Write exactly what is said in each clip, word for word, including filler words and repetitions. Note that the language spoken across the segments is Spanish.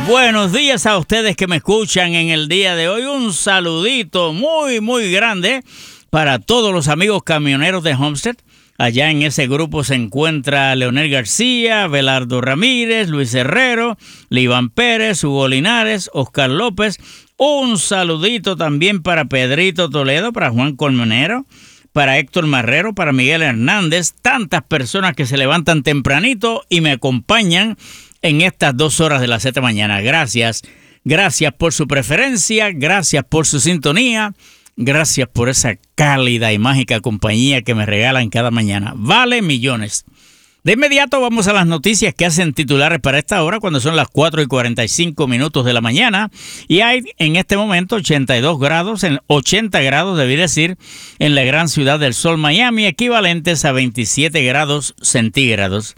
Buenos días a ustedes que me escuchan en el día de hoy. Un saludito muy, muy grande para todos los amigos camioneros de Homestead. Allá en ese grupo se encuentra Leonel García, Belardo Ramírez, Luis Herrero, Liván Pérez, Hugo Linares, Oscar López. Un saludito también para Pedrito Toledo, para Juan Colmenero, para Héctor Marrero, para Miguel Hernández. Tantas personas que se levantan tempranito y me acompañan en estas dos horas de las siete de la mañana. Gracias, gracias por su preferencia, gracias por su sintonía, gracias por esa cálida y mágica compañía que me regalan cada mañana. Vale millones. De inmediato vamos a las noticias que hacen titulares para esta hora, cuando son las cuatro y cuarenta y cinco minutos de la mañana. Y hay en este momento ochenta y dos grados, en ochenta grados debí decir, en la gran ciudad del sol Miami, equivalentes a veintisiete grados centígrados.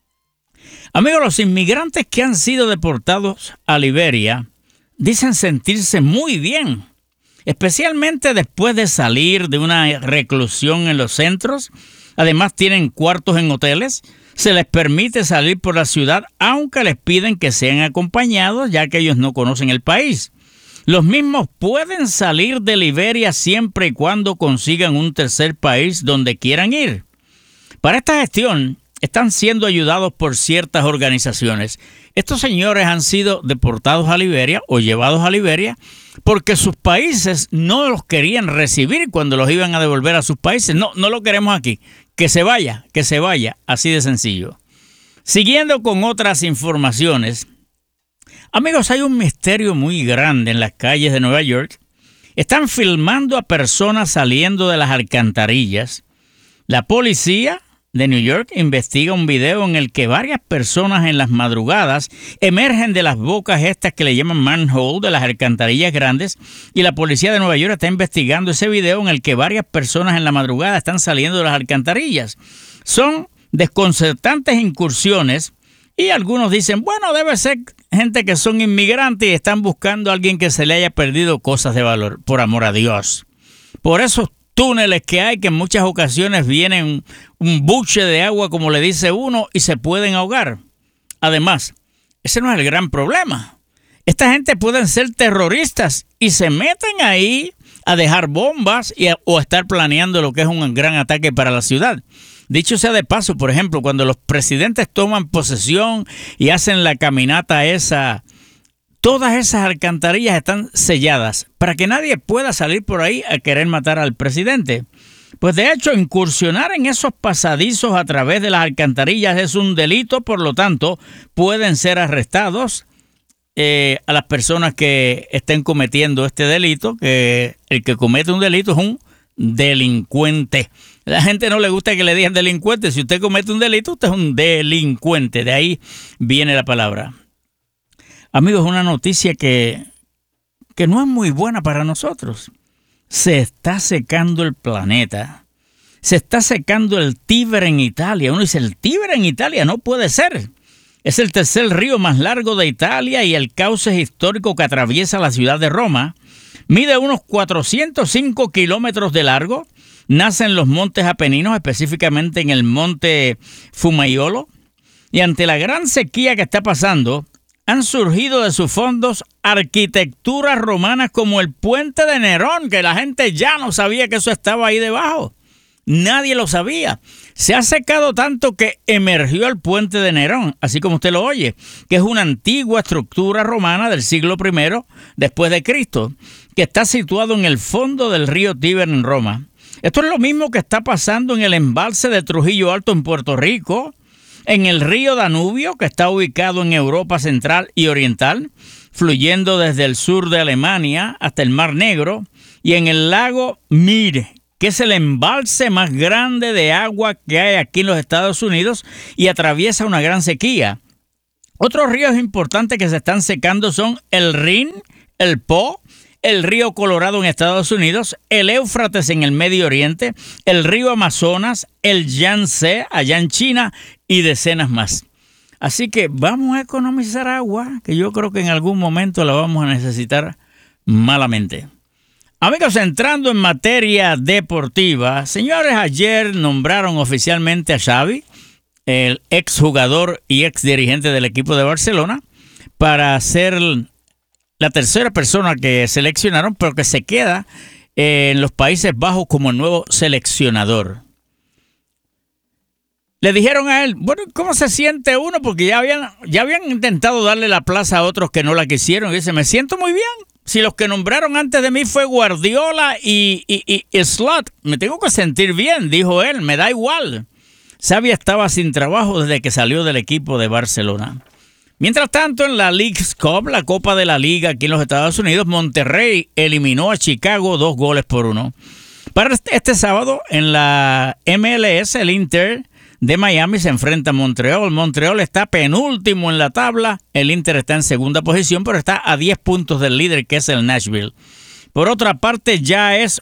Amigos, los inmigrantes que han sido deportados a Liberia dicen sentirse muy bien, especialmente después de salir de una reclusión en los centros. Además, tienen cuartos en hoteles. Se les permite salir por la ciudad, aunque les piden que sean acompañados, ya que ellos no conocen el país. Los mismos pueden salir de Liberia siempre y cuando consigan un tercer país donde quieran ir. Para esta gestión, están siendo ayudados por ciertas organizaciones. Estos señores han sido deportados a Liberia o llevados a Liberia porque sus países no los querían recibir cuando los iban a devolver a sus países. No, no lo queremos aquí. Que se vaya, que se vaya. Así de sencillo. Siguiendo con otras informaciones. Amigos, hay un misterio muy grande en las calles de Nueva York. Están filmando a personas saliendo de las alcantarillas. La policía de New York investiga un video en el que varias personas en las madrugadas emergen de las bocas estas que le llaman manhole, de las alcantarillas grandes, y la policía de Nueva York está investigando ese video en el que varias personas en la madrugada están saliendo de las alcantarillas. Son desconcertantes incursiones y algunos dicen, bueno, debe ser gente que son inmigrantes y están buscando a alguien que se le haya perdido cosas de valor, por amor a Dios. Por eso túneles que hay, que en muchas ocasiones vienen un buche de agua, como le dice uno, y se pueden ahogar. Además, ese no es el gran problema. Esta gente pueden ser terroristas y se meten ahí a dejar bombas y a, o a estar planeando lo que es un gran ataque para la ciudad. Dicho sea de paso, por ejemplo, cuando los presidentes toman posesión y hacen la caminata esa, todas esas alcantarillas están selladas para que nadie pueda salir por ahí a querer matar al presidente. Pues de hecho, incursionar en esos pasadizos a través de las alcantarillas es un delito, por lo tanto, pueden ser arrestados eh, a las personas que estén cometiendo este delito, que el que comete un delito es un delincuente. A la gente no le gusta que le digan delincuente. Si usted comete un delito, usted es un delincuente. De ahí viene la palabra. Amigos, una noticia que, que no es muy buena para nosotros. Se está secando el planeta. Se está secando el Tíber en Italia. Uno dice, el Tíber en Italia no puede ser. Es el tercer río más largo de Italia y el cauce histórico que atraviesa la ciudad de Roma. Mide unos cuatrocientos cinco kilómetros de largo. Nace en los montes Apeninos, específicamente en el monte Fumaiolo. Y ante la gran sequía que está pasando, han surgido de sus fondos arquitecturas romanas como el puente de Nerón, que la gente ya no sabía que eso estaba ahí debajo. Nadie lo sabía. Se ha secado tanto que emergió el puente de Nerón, así como usted lo oye, que es una antigua estructura romana del siglo primero después de Cristo, que está situado en el fondo del río Tíber en Roma. Esto es lo mismo que está pasando en el embalse de Trujillo Alto en Puerto Rico, en el río Danubio, que está ubicado en Europa Central y Oriental, fluyendo desde el sur de Alemania hasta el Mar Negro, y en el lago Mir, que es el embalse más grande de agua que hay aquí en los Estados Unidos y atraviesa una gran sequía. Otros ríos importantes que se están secando son el Rin, el Po, el río Colorado en Estados Unidos, el Éufrates en el Medio Oriente, el río Amazonas, el Yangtze allá en China y decenas más. Así que vamos a economizar agua, que yo creo que en algún momento la vamos a necesitar malamente. Amigos, entrando en materia deportiva, señores, ayer nombraron oficialmente a Xavi, el exjugador y ex dirigente del equipo de Barcelona, para ser la tercera persona que seleccionaron, pero que se queda eh, en los Países Bajos como el nuevo seleccionador. Le dijeron a él, bueno, ¿cómo se siente uno? Porque ya habían, ya habían intentado darle la plaza a otros que no la quisieron. Y dice, me siento muy bien. Si los que nombraron antes de mí fue Guardiola y, y, y, y Slot, me tengo que sentir bien, dijo él, me da igual. Xavi estaba sin trabajo desde que salió del equipo de Barcelona. Mientras tanto, en la League's Cup, la Copa de la Liga aquí en los Estados Unidos, Monterrey eliminó a Chicago dos goles por uno. Para este sábado, en la M L S, el Inter de Miami se enfrenta a Montreal. Montreal está penúltimo en la tabla. El Inter está en segunda posición, pero está a diez puntos del líder, que es el Nashville. Por otra parte, ya es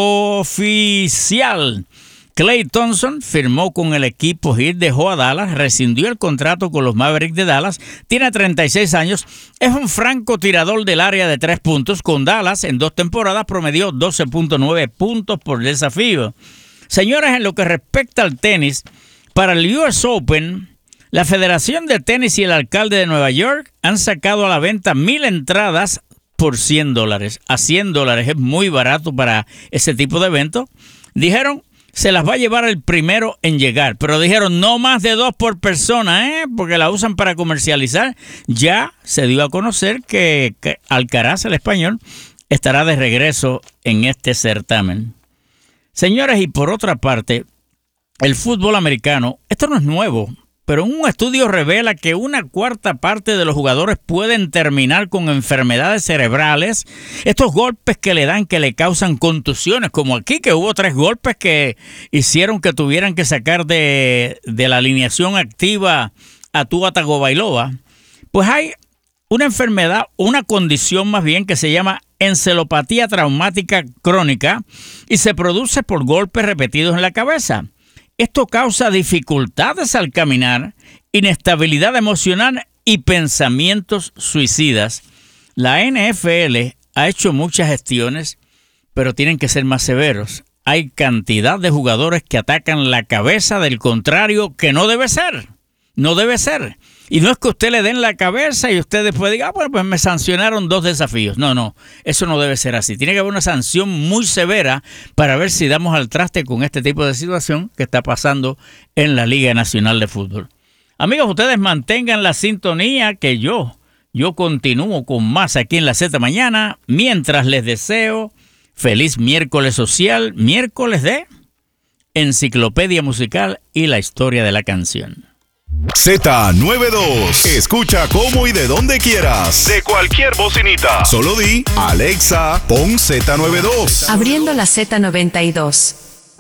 oficial. Klay Thompson firmó con el equipo Heat, dejó a Dallas, rescindió el contrato con los Mavericks de Dallas, tiene treinta y seis años, es un francotirador del área de tres puntos. Con Dallas, en dos temporadas, promedió doce punto nueve puntos por desafío. Señores, en lo que respecta al tenis, para el U S Open, la Federación de Tenis y el alcalde de Nueva York han sacado a la venta mil entradas por cien dólares. A cien dólares es muy barato para ese tipo de evento. Dijeron, se las va a llevar el primero en llegar, pero dijeron no más de dos por persona, ¿eh? Porque la usan para comercializar. Ya se dio a conocer que, que Alcaraz, el español, estará de regreso en este certamen. Señores, y por otra parte, el fútbol americano, esto no es nuevo, pero un estudio revela que una cuarta parte de los jugadores pueden terminar con enfermedades cerebrales. Estos golpes que le dan, que le causan contusiones, como aquí, que hubo tres golpes que hicieron que tuvieran que sacar de, de la alineación activa a Tua Tagovailoa. Pues hay una enfermedad, una condición más bien, que se llama encefalopatía traumática crónica y se produce por golpes repetidos en la cabeza. Esto causa dificultades al caminar, inestabilidad emocional y pensamientos suicidas. La N F L ha hecho muchas gestiones, pero tienen que ser más severos. Hay cantidad de jugadores que atacan la cabeza del contrario, que no debe ser. No debe ser. Y no es que usted le den la cabeza y usted después diga, ah, bueno, pues me sancionaron dos desafíos. No, no, eso no debe ser así. Tiene que haber una sanción muy severa para ver si damos al traste con este tipo de situación que está pasando en la Liga Nacional de Fútbol. Amigos, ustedes mantengan la sintonía, que yo, yo continúo con más aquí en la Z Mañana, mientras les deseo feliz miércoles social, miércoles de Enciclopedia Musical y la historia de la canción. Z noventa y dos. Escucha cómo y de donde quieras. De cualquier bocinita. Solo di, Alexa, pon Z noventa y dos. Abriendo la Z noventa y dos.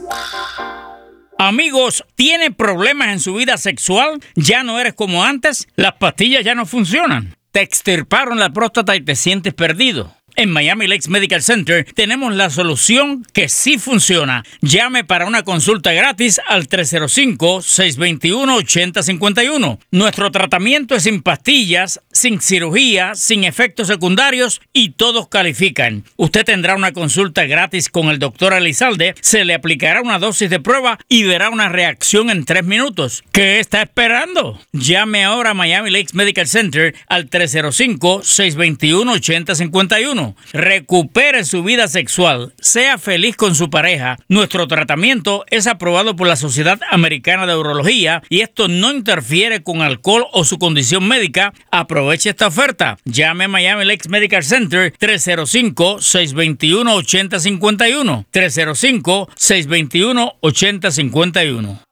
Amigos, ¿tiene problemas en su vida sexual? ¿Ya no eres como antes? ¿Las pastillas ya no funcionan? ¿Te extirparon la próstata y te sientes perdido? En Miami Lakes Medical Center tenemos la solución que sí funciona. Llame para una consulta gratis al tres cero cinco, seis dos uno, ocho cero cinco uno. Nuestro tratamiento es sin pastillas, sin cirugía, sin efectos secundarios y todos califican. Usted tendrá una consulta gratis con el doctor Elizalde, se le aplicará una dosis de prueba y verá una reacción en tres minutos. ¿Qué está esperando? Llame ahora a Miami Lakes Medical Center al tres cero cinco, seis dos uno, ocho cero cinco uno. Recupere su vida sexual, sea feliz con su pareja. Nuestro tratamiento es aprobado por la Sociedad Americana de Urología y esto no interfiere con alcohol o su condición médica. Aproveche esta oferta. Llame a Miami Lakes Medical Center tres cero cinco, seis dos uno, ocho cero cinco uno. tres cero cinco, seis dos uno, ocho cero cinco uno.